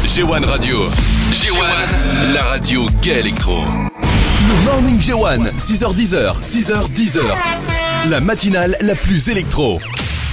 G1 Radio. G1, la radio gay électro. Le Morning G1, 6h10, 6h10. La matinale la plus électro.